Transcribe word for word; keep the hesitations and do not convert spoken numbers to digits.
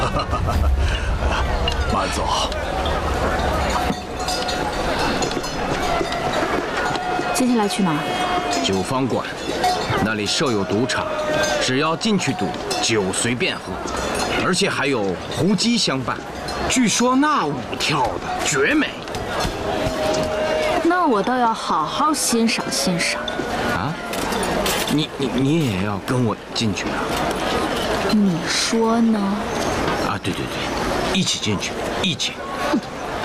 慢走。 接下来去哪儿？ 酒坊馆，那里设有赌场，只要进去赌，酒随便喝，而且还有胡姬相伴。据说那舞跳的绝美。 那我倒要好好欣赏欣赏。 啊？你你你也要跟我进去啊？ 你说呢？ 啊，对对对，一起进去，一起。